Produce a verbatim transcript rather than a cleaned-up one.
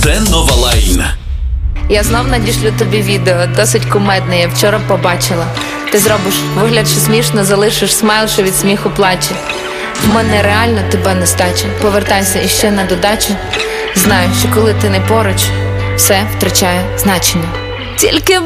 Це Нова Лайн. Я знов надішлю тобі відео, досить кумедне, я вчора побачила. Ти зробиш вигляд, що смішно, залишиш смайл, що від сміху плаче. В мене реально тебе нестача, повертайся іще на додачу. Знаю, що коли ти не поруч, все втрачає значення. Тільки